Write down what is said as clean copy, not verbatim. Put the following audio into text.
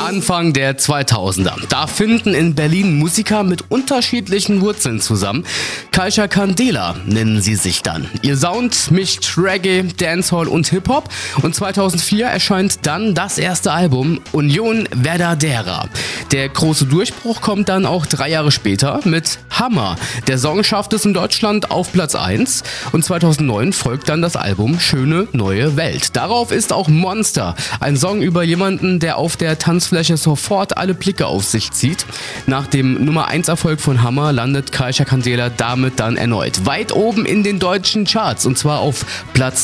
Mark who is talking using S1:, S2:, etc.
S1: Anfang der 2000er. Da finden in Berlin Musiker mit unterschiedlichen Wurzeln zusammen. Kaiser Candela nennen sie sich dann. Ihr Sound mischt Reggae, Dancehall und Hip-Hop und 2004 erscheint dann das erste Album Unión Verdadera. Der große Durchbruch kommt dann auch 3 Jahre später mit Hammer. Der Song schafft es in Deutschland auf Platz 1 und 2009 folgt dann das Album Schöne neue Welt. Darauf ist auch Monster, ein Song über jemanden, der auf der Tanzfläche sofort alle Blicke auf sich zieht. Nach dem Nummer 1 Erfolg von Hammer landet Kaiser Candela damit dann erneut weit oben in den deutschen Charts und zwar auf Platz